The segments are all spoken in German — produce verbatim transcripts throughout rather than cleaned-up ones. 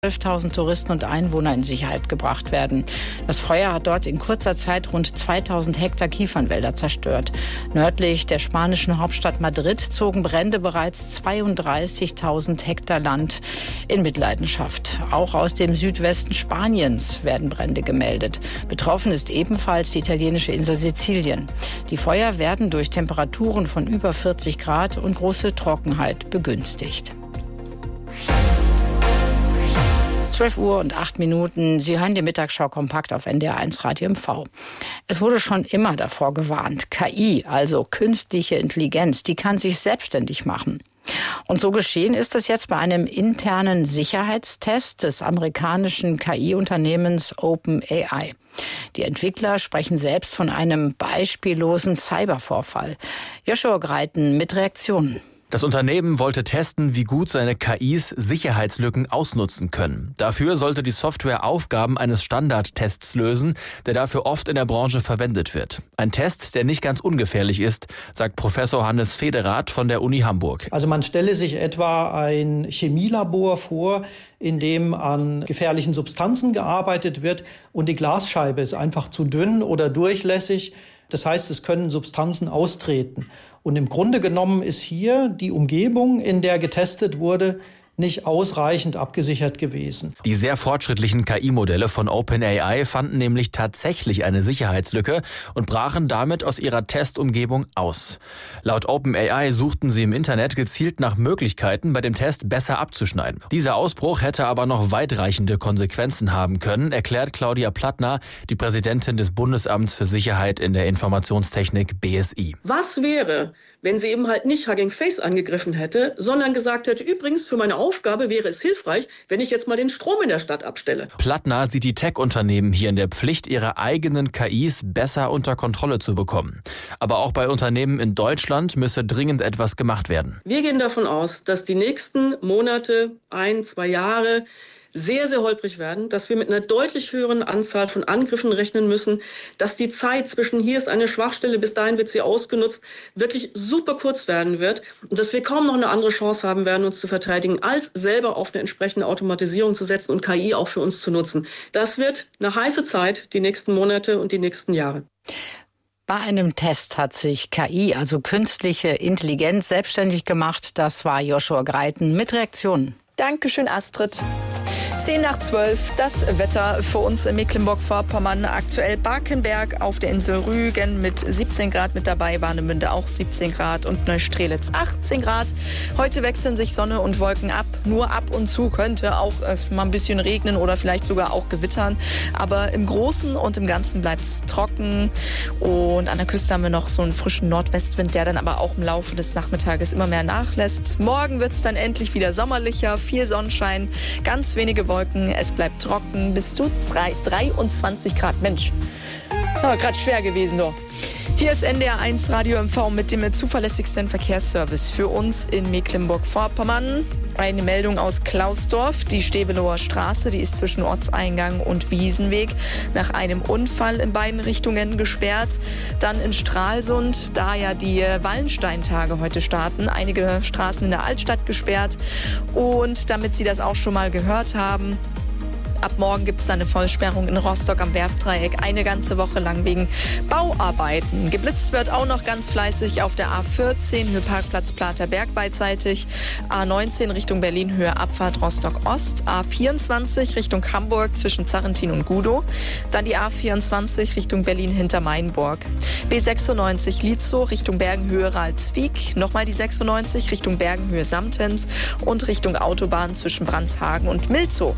zwölftausend Touristen und Einwohner in Sicherheit gebracht werden. Das Feuer hat dort in kurzer Zeit rund zweitausend Hektar Kiefernwälder zerstört. Nördlich der spanischen Hauptstadt Madrid zogen Brände bereits zweiunddreißigtausend Hektar Land in Mitleidenschaft. Auch aus dem Südwesten Spaniens werden Brände gemeldet. Betroffen ist ebenfalls die italienische Insel Sizilien. Die Feuer werden durch Temperaturen von über vierzig Grad und große Trockenheit begünstigt. zwölf Uhr und acht Minuten. Sie hören die Mittagsschau kompakt auf N D R eins Radio M V. Es wurde schon immer davor gewarnt. K I, also künstliche Intelligenz, die kann sich selbstständig machen. Und so geschehen ist es jetzt bei einem internen Sicherheitstest des amerikanischen K I-Unternehmens OpenAI. Die Entwickler sprechen selbst von einem beispiellosen Cybervorfall. Joshua Greiten mit Reaktionen. Das Unternehmen wollte testen, wie gut seine K Is Sicherheitslücken ausnutzen können. Dafür sollte die Software Aufgaben eines Standardtests lösen, der dafür oft in der Branche verwendet wird. Ein Test, der nicht ganz ungefährlich ist, sagt Professor Hannes Federath von der Uni Hamburg. Also man stelle sich etwa ein Chemielabor vor, in dem an gefährlichen Substanzen gearbeitet wird und die Glasscheibe ist einfach zu dünn oder durchlässig. Das heißt, es können Substanzen austreten. Und im Grunde genommen ist hier die Umgebung, in der getestet wurde, nicht ausreichend abgesichert gewesen. Die sehr fortschrittlichen K I-Modelle von OpenAI fanden nämlich tatsächlich eine Sicherheitslücke und brachen damit aus ihrer Testumgebung aus. Laut OpenAI suchten sie im Internet gezielt nach Möglichkeiten, bei dem Test besser abzuschneiden. Dieser Ausbruch hätte aber noch weitreichende Konsequenzen haben können, erklärt Claudia Plattner, die Präsidentin des Bundesamts für Sicherheit in der Informationstechnik B S I. Was wäre, wenn sie eben halt nicht Hugging Face angegriffen hätte, sondern gesagt hätte, übrigens für meine Aufgabe wäre es hilfreich, wenn ich jetzt mal den Strom in der Stadt abstelle. Plattner sieht die Tech-Unternehmen hier in der Pflicht, ihre eigenen K Is besser unter Kontrolle zu bekommen. Aber auch bei Unternehmen in Deutschland müsse dringend etwas gemacht werden. Wir gehen davon aus, dass die nächsten Monate, ein, zwei Jahre sehr, sehr holprig werden, dass wir mit einer deutlich höheren Anzahl von Angriffen rechnen müssen, dass die Zeit zwischen hier ist eine Schwachstelle, bis dahin wird sie ausgenutzt, wirklich super kurz werden wird und dass wir kaum noch eine andere Chance haben werden, uns zu verteidigen, als selber auf eine entsprechende Automatisierung zu setzen und K I auch für uns zu nutzen. Das wird eine heiße Zeit, die nächsten Monate und die nächsten Jahre. Bei einem Test hat sich K I, also künstliche Intelligenz, selbstständig gemacht. Das war Joshua Greiten mit Reaktionen. Dankeschön, Astrid. zehn nach zwölf, das Wetter für uns in Mecklenburg-Vorpommern. Aktuell Barkenberg auf der Insel Rügen mit siebzehn Grad mit dabei, Warnemünde auch siebzehn Grad und Neustrelitz achtzehn Grad. Heute wechseln sich Sonne und Wolken ab. Nur ab und zu könnte auch es mal ein bisschen regnen oder vielleicht sogar auch gewittern. Aber im Großen und im Ganzen bleibt es trocken. Und an der Küste haben wir noch so einen frischen Nordwestwind, der dann aber auch im Laufe des Nachmittages immer mehr nachlässt. Morgen wird es dann endlich wieder sommerlicher, viel Sonnenschein, ganz wenige Wolken, es bleibt trocken, bis zu dreiundzwanzig Grad. Mensch, oh, gerade schwer gewesen, doch. Hier ist N D R eins Radio M V mit dem zuverlässigsten Verkehrsservice für uns in Mecklenburg-Vorpommern. Eine Meldung aus Klausdorf, die Stäbelower Straße, die ist zwischen Ortseingang und Wiesenweg nach einem Unfall in beiden Richtungen gesperrt. Dann in Stralsund, da ja die Wallensteintage heute starten, einige Straßen in der Altstadt gesperrt. Und damit Sie das auch schon mal gehört haben, ab morgen gibt es eine Vollsperrung in Rostock am Werftdreieck, eine ganze Woche lang wegen Bauarbeiten. Geblitzt wird auch noch ganz fleißig auf der A vierzehn, Höhe Parkplatz Platerberg beidseitig, A neunzehn Richtung Berlin, Höhe Abfahrt Rostock Ost, A vierundzwanzig Richtung Hamburg zwischen Zarrentin und Gudow, dann die A vierundzwanzig Richtung Berlin hinter Mainburg, B sechsundneunzig Lietzow Richtung Bergenhöhe Ralswiek, nochmal die sechsundneunzig Richtung Bergenhöhe Samtens und Richtung Autobahn zwischen Brandshagen und Milzow.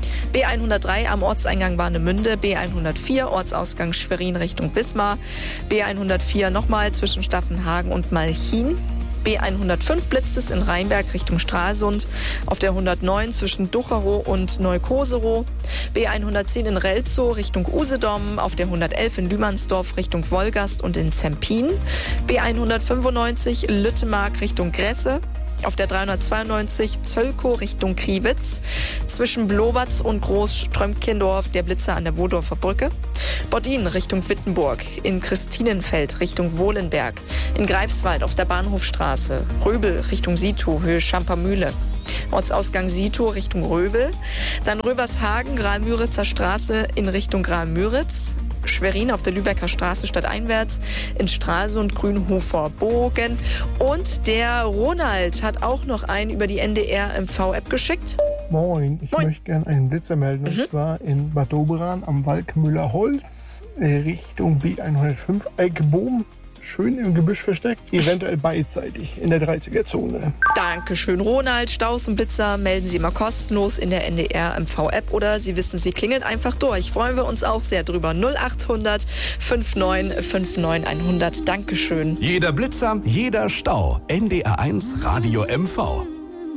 B hundertdrei am Ortseingang Warnemünde, B hundertvier Ortsausgang Schwerin Richtung Wismar, B hundertvier nochmal zwischen Staffenhagen und Malchin, B hundertfünf blitzt es in Rheinberg Richtung Stralsund, auf der hundertneun zwischen Ducherow und Neukoserow, B hundertzehn in Relzow Richtung Usedom, auf der hundertelf in Lümansdorf Richtung Wolgast und in Zempin, B hundertfünfundneunzig Lüttemark Richtung Gresse, auf der dreihundertzweiundneunzig Zöllkow Richtung Kriwitz, zwischen Blowatz und Großströmkendorf der Blitzer an der Wodorfer Brücke, Boddin Richtung Wittenburg, in Christinenfeld Richtung Wohlenberg, in Greifswald auf der Bahnhofstraße, Röbel Richtung Situ, Höhe Schampermühle, Ortsausgang Sito Richtung Röbel. Dann Röbershagen, Graal-Müritzer Straße in Richtung Graal-Müritz. Schwerin auf der Lübecker Straße stadteinwärts, in Stralsund Grünhofer Bogen. Und der Ronald hat auch noch einen über die N D R M V-App geschickt. Moin, ich Moin. möchte gerne einen Blitzer melden. Mhm. Und zwar in Bad Doberan am Walkmüller Holz, Richtung B hundertfünf Eikebohm. Schön im Gebüsch versteckt, eventuell beidseitig in der dreißiger-Zone. Dankeschön, Ronald. Staus und Blitzer melden Sie immer kostenlos in der N D R M V-App oder Sie wissen, Sie klingeln einfach durch. Freuen wir uns auch sehr drüber. null acht hundert neunundfünfzig neunundfünfzig hundert. Dankeschön. Jeder Blitzer, jeder Stau. N D R eins Radio M V.